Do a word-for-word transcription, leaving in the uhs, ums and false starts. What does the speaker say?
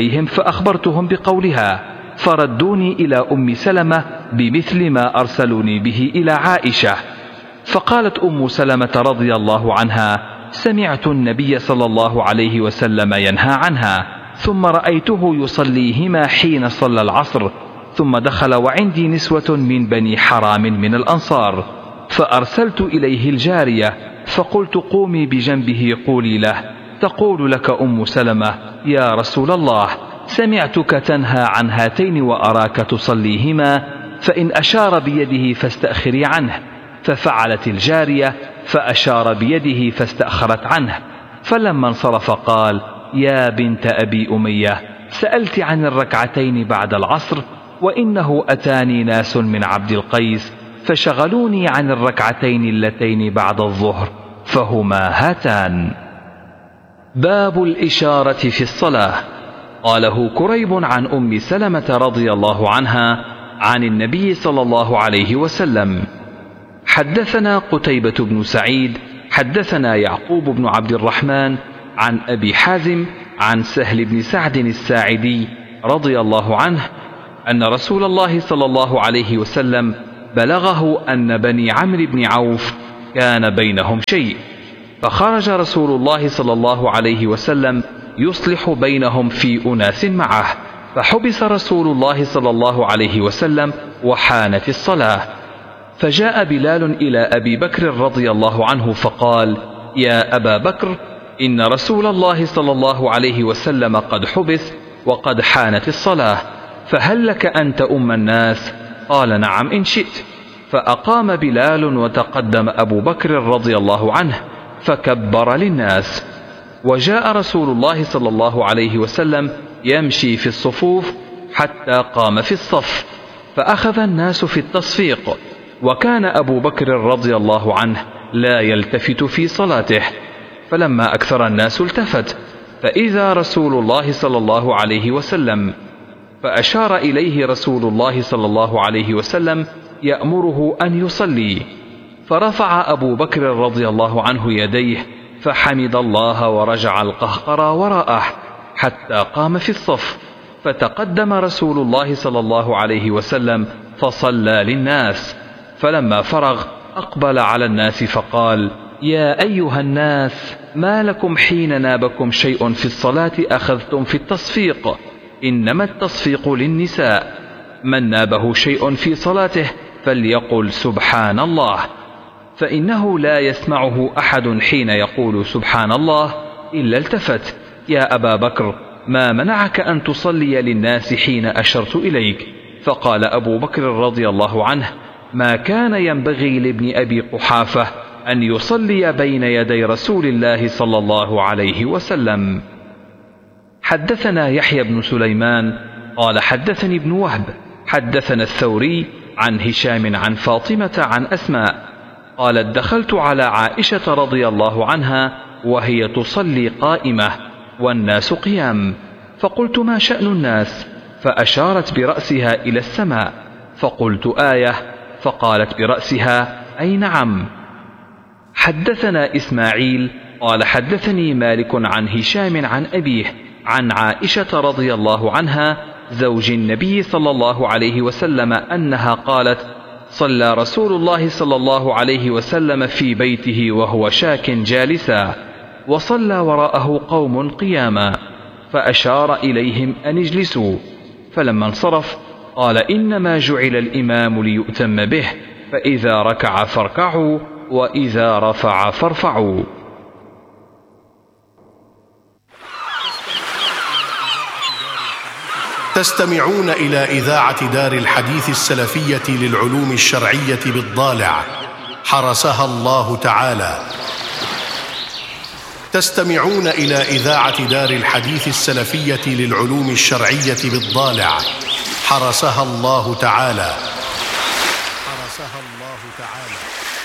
إليهم فأخبرتهم بقولها، فردوني إلى أم سلمة بمثل ما أرسلوني به إلى عائشة. فقالت أم سلمة رضي الله عنها: سمعت النبي صلى الله عليه وسلم ينهى عنها، ثم رأيته يصليهما حين صلى العصر، ثم دخل وعندي نسوة من بني حرام من الأنصار، فأرسلت إليه الجارية فقلت: قومي بجنبه قولي له: تقول لك أم سلمة يا رسول الله، سمعتك تنهى عن هاتين وأراك تصليهما، فإن أشار بيده فاستأخري عنه. ففعلت الجارية فأشار بيده فاستأخرت عنه. فلما انصرف قال: يا بنت أبي أمية، سألت عن الركعتين بعد العصر، وإنه أتاني ناس من عبد القيس فشغلوني عن الركعتين اللتين بعد الظهر، فهما هاتان. باب الإشارة في الصلاة. قاله كريب عن أم سلمة رضي الله عنها عن النبي صلى الله عليه وسلم. حدثنا قتيبة بن سعيد حدثنا يعقوب بن عبد الرحمن عن أبي حازم عن سهل بن سعد الساعدي رضي الله عنه أن رسول الله صلى الله عليه وسلم بلغه أن بني عمرو بن عوف كان بينهم شيء، فخرج رسول الله صلى الله عليه وسلم يصلح بينهم في أناس معه، فحبس رسول الله صلى الله عليه وسلم وحانت الصلاة، فجاء بلال إلى أبي بكر رضي الله عنه فقال: يا أبا بكر، إن رسول الله صلى الله عليه وسلم قد حبس وقد حانت الصلاة، فهل لك أن تؤم الناس؟ قال: نعم إن شئت. فأقام بلال وتقدم أبو بكر رضي الله عنه فكبر للناس، وجاء رسول الله صلى الله عليه وسلم يمشي في الصفوف حتى قام في الصف، فأخذ الناس في التصفيق، وكان أبو بكر رضي الله عنه لا يلتفت في صلاته، فلما أكثر الناس التفت فإذا رسول الله صلى الله عليه وسلم، فأشار إليه رسول الله صلى الله عليه وسلم يأمره أن يصلي، فرفع أبو بكر رضي الله عنه يديه فحمد الله ورجع القهقرى وراءه حتى قام في الصف، فتقدم رسول الله صلى الله عليه وسلم فصلى للناس، فلما فرغ أقبل على الناس فقال: يا أيها الناس، ما لكم حين نابكم شيء في الصلاة أخذتم في التصفيق؟ إنما التصفيق للنساء، من نابه شيء في صلاته فليقل سبحان الله، فإنه لا يسمعه أحد حين يقول سبحان الله إلا التفت. يا أبا بكر، ما منعك أن تصلي للناس حين أشرت إليك؟ فقال أبو بكر رضي الله عنه: ما كان ينبغي لابن أبي قحافة أن يصلي بين يدي رسول الله صلى الله عليه وسلم. حدثنا يحيى بن سليمان قال حدثني ابن وهب حدثنا الثوري عن هشام عن فاطمة عن أسماء قالت: دخلت على عائشة رضي الله عنها وهي تصلي قائمة والناس قيام، فقلت: ما شأن الناس؟ فأشارت برأسها إلى السماء، فقلت: آية، فقالت برأسها: أي نعم. حدثنا إسماعيل قال حدثني مالك عن هشام عن أبيه عن عائشة رضي الله عنها زوج النبي صلى الله عليه وسلم أنها قالت: صلى رسول الله صلى الله عليه وسلم في بيته وهو شاك جالسا، وصلى وراءه قوم قياما، فأشار إليهم أن اجلسوا، فلما انصرف قال: إنما جعل الإمام ليؤتم به، فإذا ركع فاركعوا وإذا رفع فارفعوا. تستمعون إلى إذاعة دار الحديث السلفية للعلوم الشرعية بالضالع، حرسها الله تعالى. تستمعون إلى إذاعة دار الحديث السلفية للعلوم الشرعية بالضالع، حرسها الله تعالى.